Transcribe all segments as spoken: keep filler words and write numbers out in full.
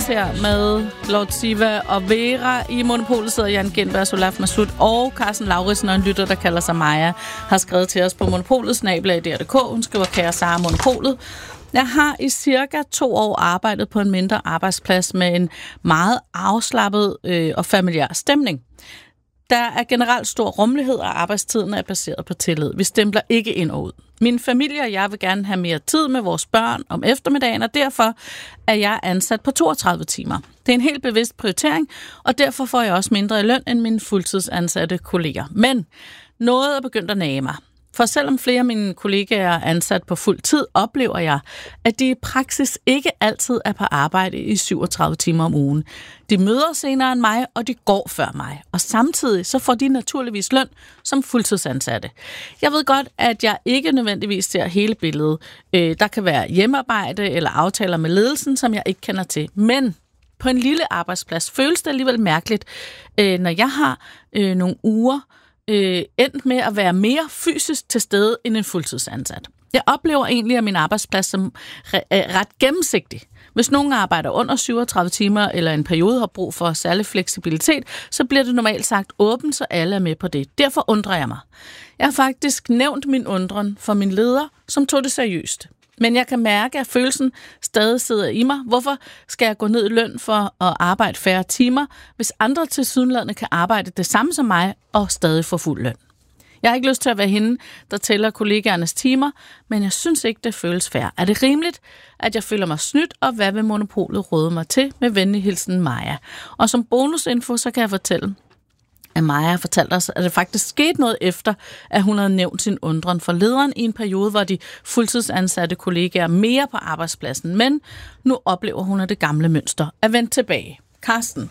Quiz her med Lord Siva og Vera. I Monopolet sidder Jan Gindberg, Solaf Masud og Carsten Lauritsen, og en lytter, der kalder sig Maja, har skrevet til os på Monopolet, snabel-a punktum d k. Hun skriver, kære Sara Monopolet. Jeg har i cirka to år arbejdet på en mindre arbejdsplads med en meget afslappet øh, og familiær stemning. Der er generelt stor rummelighed, og arbejdstiden er baseret på tillid. Vi stempler ikke ind og ud. Min familie og jeg vil gerne have mere tid med vores børn om eftermiddagen, og derfor er jeg ansat på toogtredive timer. Det er en helt bevidst prioritering, og derfor får jeg også mindre i løn end mine fuldtidsansatte kolleger. Men noget er begyndt at nage mig. For selvom flere af mine kollegaer er ansat på fuld tid, oplever jeg, at de i praksis ikke altid er på arbejde i syvogtredive timer om ugen. De møder senere end mig, og de går før mig. Og samtidig så får de naturligvis løn som fuldtidsansatte. Jeg ved godt, at jeg ikke nødvendigvis ser hele billedet. Der kan være hjemmearbejde eller aftaler med ledelsen, som jeg ikke kender til. Men på en lille arbejdsplads føles det alligevel mærkeligt, når jeg har nogle uger, Øh, endt med at være mere fysisk til stede end en fuldtidsansat. Jeg oplever egentlig, at min arbejdsplads som re- ret gennemsigtig. Hvis nogen arbejder under syvogtredive timer eller en periode har brug for særlig fleksibilitet, så bliver det normalt sagt åbent, så alle er med på det. Derfor undrer jeg mig. Jeg har faktisk nævnt min undren for min leder, som tog det seriøst. Men jeg kan mærke, at følelsen stadig sidder i mig. Hvorfor skal jeg gå ned i løn for at arbejde færre timer, hvis andre tilsyneladende kan arbejde det samme som mig og stadig få fuld løn? Jeg har ikke lyst til at være hende, der tæller kollegaernes timer, men jeg synes ikke, det føles fair. Er det rimeligt, at jeg føler mig snydt, og hvad vil Monopolet råde mig til? Med venlig hilsen Maja. Og som bonusinfo, så kan jeg fortælle, at Maja har fortalt os, at det faktisk skete noget efter, at hun havde nævnt sin undren for lederen i en periode, hvor de fuldtidsansatte kollegaer mere på arbejdspladsen. Men nu oplever hun, at det gamle mønster er vendt tilbage. Carsten?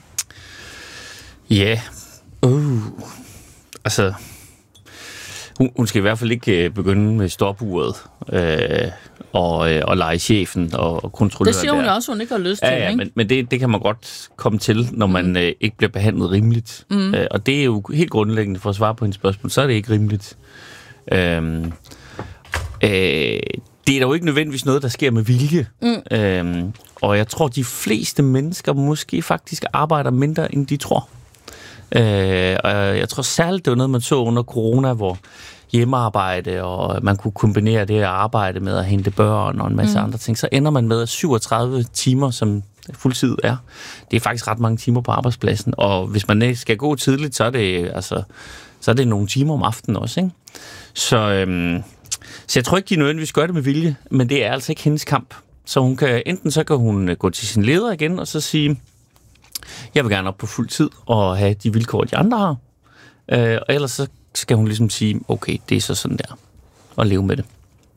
Ja. Yeah. Uh. Altså, hun, hun skal i hvert fald ikke begynde med stopuret øh, og, øh, og lege chefen og kontrollere. Det siger hun der. Også, hun ikke har lyst ja, til. Ja, ikke? men, men det, det kan man godt komme til, når man mm. øh, ikke bliver behandlet rimeligt. Mm. Øh, og det er jo helt grundlæggende for at svare på hendes spørgsmål, så er det ikke rimeligt. Øhm, øh, det er da jo ikke nødvendigvis noget, der sker med vilje. Mm. Øhm, og jeg tror, de fleste mennesker måske faktisk arbejder mindre, end de tror. Øh, og jeg tror særligt, det var noget, man så under corona, hvor hjemmearbejde, og man kunne kombinere det at arbejde med at hente børn og en masse mm. andre ting, så ender man med at syvogtredive timer, som fuldtid er. Det er faktisk ret mange timer på arbejdspladsen, og hvis man skal gå tidligt, så er det, altså, så er det nogle timer om aftenen også, ikke? Så, øhm, så jeg tror ikke, de nødvendigvis gør det med vilje, men det er altså ikke hendes kamp. Så hun kan, enten så kan hun gå til sin leder igen, og så sige, jeg vil gerne op på fuld tid og have de vilkår, de andre har. Øh, og ellers så skal hun ligesom sige, okay, det er så sådan der, og leve med det.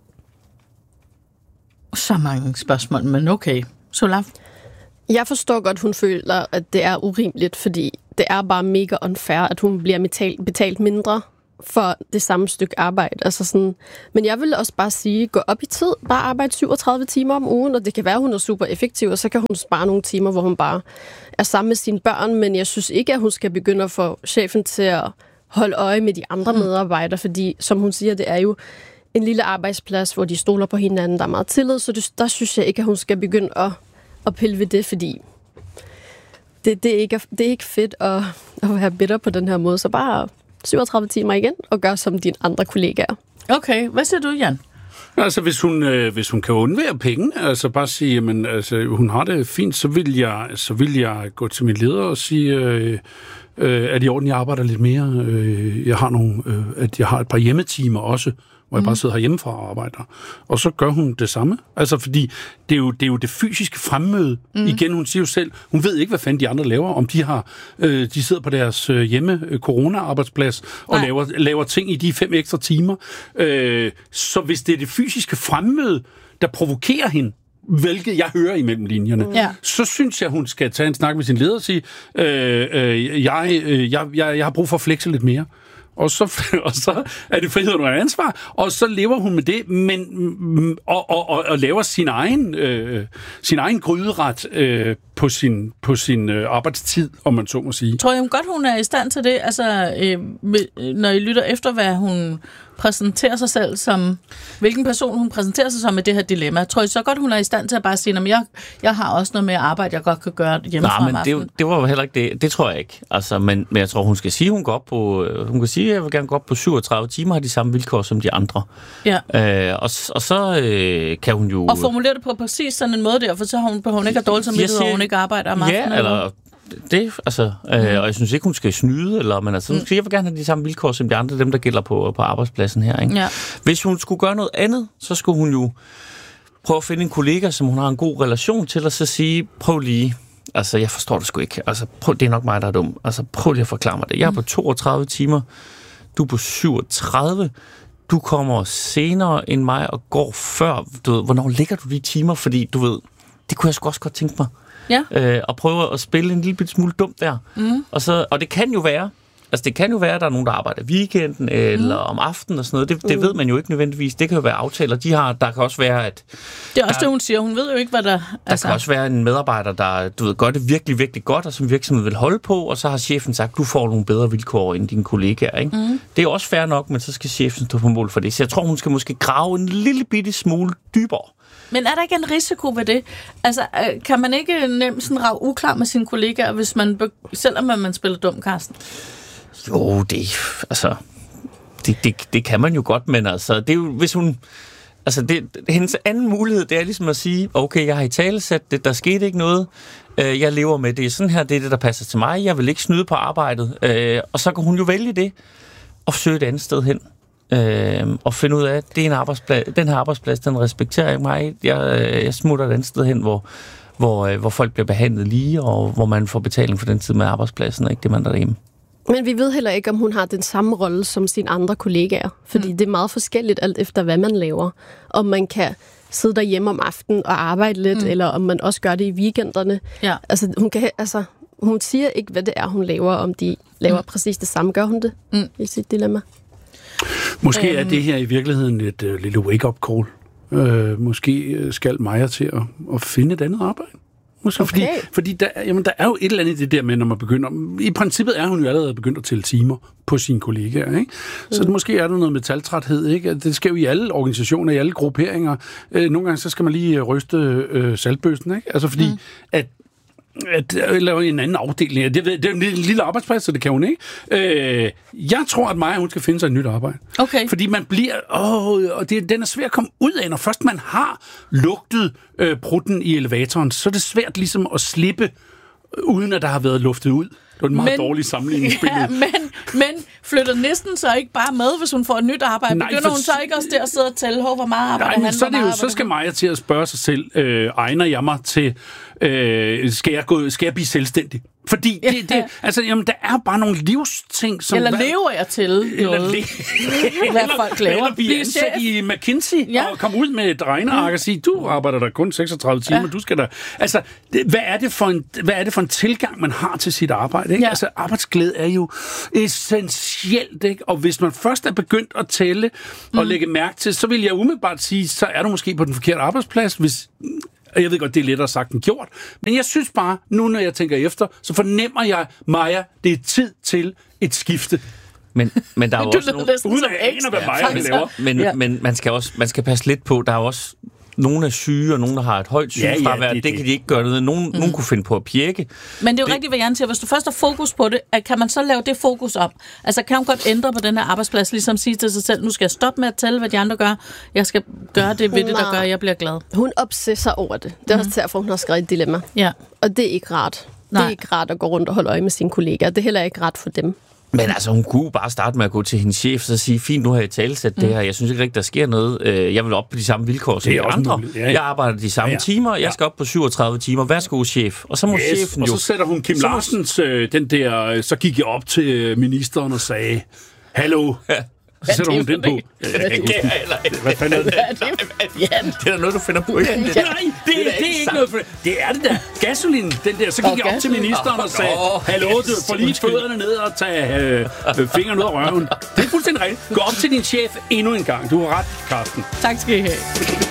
Så mange spørgsmål, men okay. Solaf? Jeg forstår godt, hun føler, at det er urimeligt, fordi det er bare mega unfair, at hun bliver betalt, betalt mindre for det samme stykke arbejde. Altså sådan. Men jeg vil også bare sige, gå op i tid, bare arbejde syvogtredive timer om ugen, og det kan være, at hun er super effektiv, og så kan hun spare nogle timer, hvor hun bare er sammen med sine børn, men jeg synes ikke, at hun skal begynde at få chefen til at holde øje med de andre medarbejdere, fordi, som hun siger, det er jo en lille arbejdsplads, hvor de stoler på hinanden, der er meget tillid, så det, der synes jeg ikke, at hun skal begynde at, at pille ved det, fordi det, det, er ikke, det er ikke fedt at, at være bitter på den her måde, så bare syvogtredive timer igen, og gør som dine andre kollegaer. Okay, hvad siger du, Jan? Altså, hvis hun, øh, hvis hun kan undvære penge, altså bare sige, jamen, altså, hun har det fint, så vil jeg, så vil jeg gå til min leder og sige, øh, øh, at i orden, jeg arbejder lidt mere. Øh, jeg har nogle, øh, at jeg har et par hjemmetimer også, hvor jeg bare sidder herhjemmefra og arbejder. Og så gør hun det samme. Altså, fordi det er jo det, er jo det fysiske fremmøde. Mm. Igen, hun siger jo selv, hun ved ikke, hvad fanden de andre laver, om de har, øh, de sidder på deres øh, hjemme øh, corona-arbejdsplads og laver, laver ting i de fem ekstra timer. Øh, så hvis det er det fysiske fremmøde, der provokerer hende, hvilket jeg hører imellem linjerne, mm. så synes jeg, hun skal tage en snak med sin leder og sige, øh, øh, jeg, øh, jeg, jeg, jeg har brug for at flexe lidt mere. Og så, og så er det frihed og ansvar, og så lever hun med det, men og, og, og, og laver sin egen øh, sin egen gryderet øh, på sin på sin øh, arbejdstid, om man så må sige. Tror jeg hun godt, hun er i stand til det? Altså, øh, når I lytter efter, hvad hun præsenterer sig selv som, hvilken person hun præsenterer sig som med det her dilemma. Tror I så godt, hun er i stand til at bare sige, at jeg, jeg har også noget med arbejde, jeg godt kan gøre hjemmefra om aftenen? Det, det var jo heller ikke det. Det tror jeg ikke. Altså, men, men jeg tror, hun skal sige, hun går op på, hun kan sige, at jeg vil gerne gå op på syvogtredive timer, har de samme vilkår som de andre. Ja. Øh, og, og så øh, kan hun jo... Og formulere det på præcis sådan en måde der, for så har hun, hun ikke har dårligt samvittighed, og hun ikke arbejder om aftenen. Ja, eller... Det, altså, øh, mm. og jeg synes ikke, hun skal snyde, eller, men altså, hun skal, jeg vil gerne have de samme vilkår som de andre, dem der gælder på, på arbejdspladsen her. Ikke? Ja. Hvis hun skulle gøre noget andet, så skulle hun jo prøve at finde en kollega, som hun har en god relation til, og så sige, prøv lige, altså jeg forstår det sgu ikke, altså prøv, det er nok mig, der er dum, altså prøv lige at forklare mig det. Jeg er på toogtredive timer, du er på syvogtredive, du kommer senere end mig og går før, du ved, hvornår ligger du de timer, fordi du ved, det kunne jeg sgu også godt tænke mig. Ja. Øh, og prøve at spille en lille smule dumt der. Mm. Og, så, og det kan jo være, altså det kan jo være, at der er nogen, der arbejder weekenden eller mm. om aftenen og sådan noget. Det, det mm. ved man jo ikke nødvendigvis. Det kan jo være aftaler, de har. Der kan også være, at... Det er også der, det, hun siger. Hun ved jo ikke, hvad der... Der altså... kan også være en medarbejder, der du ved, gør det virkelig, virkelig godt, og som virksomheden vil holde på, og så har chefen sagt, du får nogle bedre vilkår end dine kollegaer. Ikke? Mm. Det er jo også fair nok, men så skal chefen stå på mål for det. Så jeg tror, hun skal måske grave en lille bitte smule dybere. Men er der ikke en risiko ved det? Altså, kan man ikke nemt sådan rave uklar med sine kollegaer, hvis man, selvom man spiller dum, Carsten? Jo, det, altså, det, det, det kan man jo godt, men altså, det er jo, hvis hun, altså, det, hendes anden mulighed, det er ligesom at sige, okay, jeg har i talesat det, der skete ikke noget, øh, jeg lever med det, sådan her, det er det, der passer til mig, jeg vil ikke snyde på arbejdet, øh, og så kan hun jo vælge det, og søge et andet sted hen. Øh, og finde ud af, at det er en arbejdsplads, den her arbejdsplads, den respekterer ikke mig. Jeg, jeg smutter et andet sted hen, hvor, hvor, hvor folk bliver behandlet lige, og hvor man får betaling for den tid med arbejdspladsen, og ikke det, man der er derhjemme. Men vi ved heller ikke, om hun har den samme rolle som sine andre kollegaer, fordi mm. det er meget forskelligt alt efter, hvad man laver. Om man kan sidde derhjemme om aftenen og arbejde lidt, mm. eller om man også gør det i weekenderne. Ja. Altså, hun kan, altså, hun siger ikke, hvad det er, hun laver, om de laver mm. præcis det samme. Gør hun det mm. i sit dilemma? Måske er det her i virkeligheden et uh, lille wake-up call. Uh, måske skal Maja til at, at finde et andet arbejde. Måske, okay. Fordi, fordi der, jamen, der er jo et eller andet i det der med, når man begynder... I princippet er hun jo allerede begyndt at tælle timer på sine kollegaer, ikke? Så mm. måske er der noget metaltræthed, ikke? Det skal jo i alle organisationer, i alle grupperinger. Uh, nogle gange så skal man lige ryste uh, saltbøssen, ikke? Altså fordi, mm. at at lave en anden afdeling. Det, det er en lille arbejdsplads, så det kan hun ikke. Øh, jeg tror, at Maja, hun skal finde sig et nyt arbejde. Okay. Fordi man bliver... Åh, og det, den er svær at komme ud af. Når først man har lugtet øh, prutten i elevatoren, så er det svært ligesom at slippe, uden at der har været luftet ud. Det var en meget men, dårlig sammenligningsbillede. Ja, men, men flytter næsten så ikke bare med, hvis hun får et nyt arbejde? Nej, Begynder for, hun så ikke også der at sidde og tælle, hvor meget arbejde nej, han så, det jo, så skal Maja til at spørge sig selv, øh, egner jeg mig til, øh, skal, jeg gå, skal jeg blive selvstændig? Fordi det, det, altså, jamen, der er bare nogle livsting, som... Eller lever jeg til eller noget? Le- hvad folk laver? Eller blive ansat i McKinsey ja. og komme ud med et regneark og sige, du arbejder der kun seksogtredive timer, ja. du skal der... Altså, det, hvad, er det for en, hvad er det for en tilgang, man har til sit arbejde? Ikke? Ja. Altså, arbejdsglæde er jo essentielt, ikke? Og hvis man først er begyndt at tælle og mm. lægge mærke til, så vil jeg umiddelbart sige, så er du måske på den forkerte arbejdsplads, hvis... Jeg ved godt, det er lettere sagt end gjort, men jeg synes bare, nu når jeg tænker efter, så fornemmer jeg, Maja, det er tid til et skifte. Men, men der er jo også nogle... Uden at aner, hvad Maja ja, laver. Men, ja. men man skal også man skal passe lidt på, der er også... Nogle er syge, og nogle der har et højt sygefravær. Ja, ja, det, det kan de ikke gøre noget. Nogen, mm. nogen kunne finde på at pjekke. Men det er jo det... rigtigt, hvad jeg siger. Hvis du først har fokus på det, kan man så lave det fokus om? Altså kan hun godt ændre på den her arbejdsplads, ligesom sige til sig selv, nu skal jeg stoppe med at tælle, hvad de andre gør. Jeg skal gøre det ved det, der gør, at jeg bliver glad. Hun obsesser over det. Det er mm. også derfor, hun har skrevet et dilemma. Ja. Og det er ikke rart. Nej. Det er ikke rart at gå rundt og holde øje med sine kollegaer. Det er heller ikke rart for dem. Men altså, hun kunne bare starte med at gå til hendes chef og sige, fint, nu har jeg talesat mm. det her. Jeg synes ikke rigtig, der sker noget. Jeg vil op på de samme vilkår som de andre. Ja, ja. Jeg arbejder de samme ja, ja. timer. Jeg skal op på syvogtredive timer. Værsgo, chef. Og så må yes, chefen og jo... Og så sætter hun Kim Larsens, øh, den der... Så gik jeg op til ministeren og sagde, hallo... Så sætter hun den på. Hvad fanden er det? Det er da noget, du finder på. Nej, det er ikke noget for det. Det er det der. Gasolin, den der. Så gik jeg op til ministeren og sagde, hallo, du får lige fødderne ned og tage fingrene ud af røven. Det er fuldstændig rigtigt. Gå op til din chef endnu en gang. Du har ret, Carsten. Tak skal I have.